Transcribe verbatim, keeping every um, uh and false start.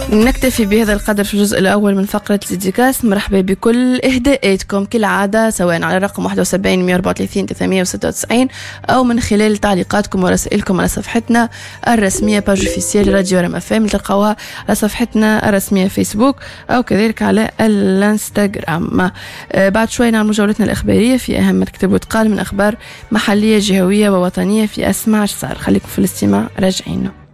نكتفي بهذا القدر في الجزء الأول من فقرة الديكاست. مرحبا بكل إهداءاتكم كالعادة، سواء على رقم واحد وسبعين مية وأربعة وثلاثين ثلاثمية وستة وتسعين أو من خلال تعليقاتكم ورسائلكم على صفحتنا الرسمية باج اوفيسيال راديو رم اف ام، تلقاوها على صفحتنا الرسمية فيسبوك أو كذلك على الانستغرام. آه بعد شوي نعمل جولتنا الإخبارية في أهم الكتب وتقال من أخبار محلية جهوية ووطنية في أسمع صار. خليكم في الاستماع، راجعين.